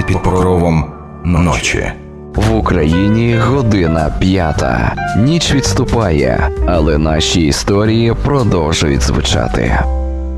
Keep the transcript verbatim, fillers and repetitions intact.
під покровом ночі. В Україні година п'ята. Ніч відступає, але наші історії продовжують звучати.